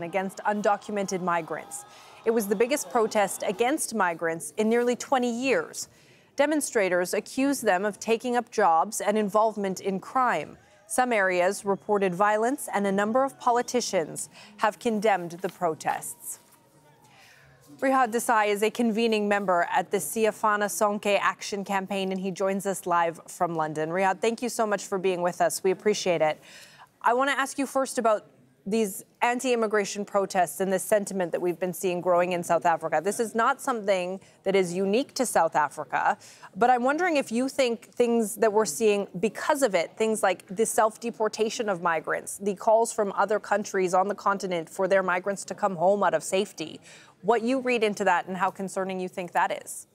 against undocumented migrants. It was the biggest protest against migrants in nearly 20 years. Demonstrators accused them of taking up jobs and involvement in crime. Some areas reported violence, and a number of politicians have condemned the protests. Rihad Desai is a convening member at the Siafana Sonke Action Campaign, and he joins us live from London. Rihad, thank you so much for being with us. We appreciate it. I want to ask you first about these anti-immigration protests and this sentiment that we've been seeing growing in South Africa. This is not something that is unique to South Africa, but I'm wondering if you think things that we're seeing because of it, things like the self-deportation of migrants, the calls from other countries on the continent for their migrants to come home out of safety, what you read into that and how concerning you think that is.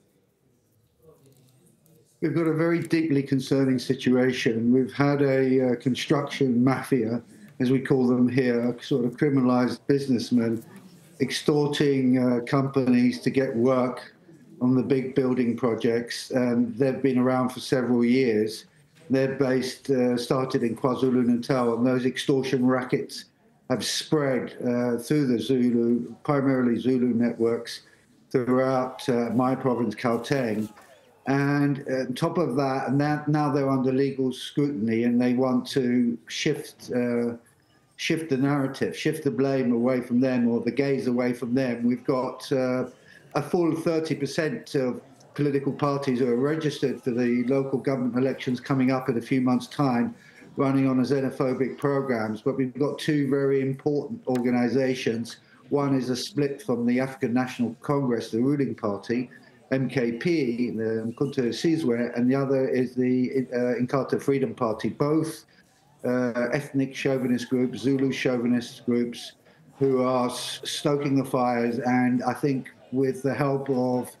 We've got a very deeply concerning situation. We've had a construction mafia, as we call them here, sort of criminalized businessmen extorting companies to get work on the big building projects. They've been around for several years. They're started in KwaZulu-Natal, and those extortion rackets have spread through the Zulu, primarily Zulu networks, throughout my province, Gauteng. And on top of that, now they're under legal scrutiny, and they want to shift the narrative, shift the blame away from them, or the gaze away from them. We've got a full 30% of political parties who are registered for the local government elections coming up in a few months' time, running on a xenophobic programs. But we've got two very important organizations. One is a split from the African National Congress, the ruling party, MKP, the Mkhonto Sizwe, and the other is the Inkatha Freedom Party, both ethnic chauvinist groups, Zulu chauvinist groups, who are stoking the fires. And I think with the help of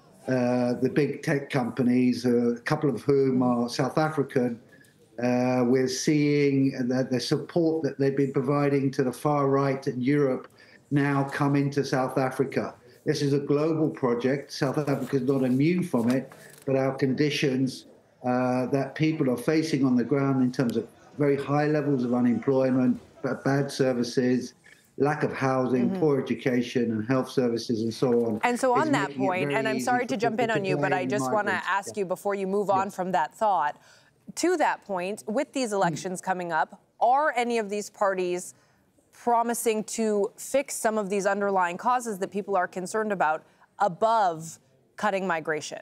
the big tech companies, a couple of whom are South African, we're seeing that the support that they've been providing to the far right in Europe now come into South Africa. This is a global project. South Africa is not immune from it, but our conditions that people are facing on the ground in terms of very high levels of unemployment, bad services, lack of housing, poor education and health services and so on. And so on that point, and I'm sorry to jump in on you, but I just want to ask you before you move on from that thought, to that point, with these elections coming up, are any of these parties promising to fix some of these underlying causes that people are concerned about above cutting migration?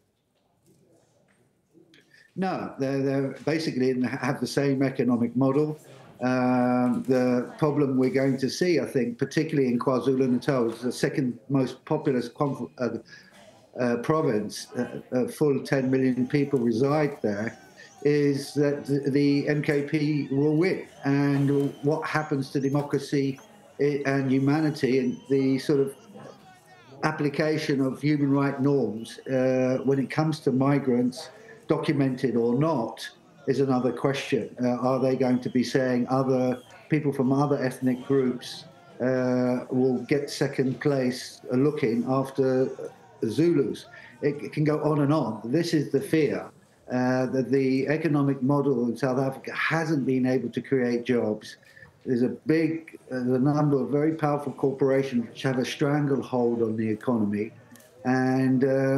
No, they're basically have the same economic model. The problem we're going to see, I think, particularly in KwaZulu-Natal, which is the second most populous province, full 10 million people reside there, is that the MKP will win. And what happens to democracy and humanity and the sort of application of human rights norms when it comes to migrants, documented or not, is another question. Are they going to be saying other people from other ethnic groups will get second place looking after Zulus? It can go on and on. This is the fear. That the economic model in South Africa hasn't been able to create jobs. There's a number of very powerful corporations which have a stranglehold on the economy, and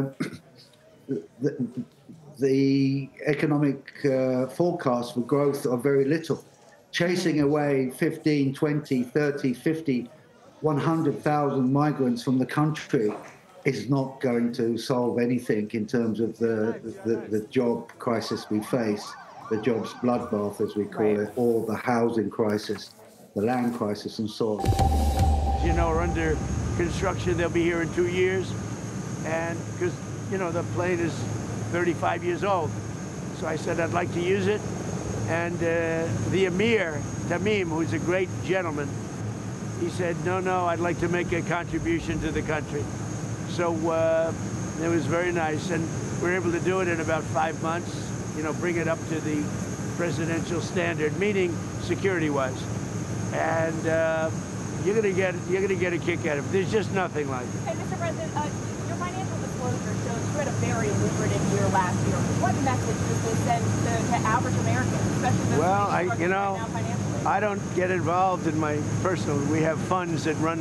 the economic forecasts for growth are very little. Chasing away 15, 20, 30, 50, 100,000 migrants from the country is not going to solve anything in terms of the job crisis we face, the jobs bloodbath, as we call it, or the housing crisis, the land crisis, and so on. You know, we're under construction. They'll be here in 2 years. And because, you know, the plane is 35 years old. So I said I'd like to use it. And the Emir, Tamim, who's a great gentleman, he said, no, I'd like to make a contribution to the country. So it was very nice, and we were able to do it in about 5 months. You know, bring it up to the presidential standard, meaning security-wise. And you're gonna get a kick out of it. There's just nothing like it. Hey, Mr. President, your financial disclosure shows you had a very lucrative year last year. What message does this send to average Americans, especially those who are struggling right now financially? I don't get involved in my personal. We have funds that run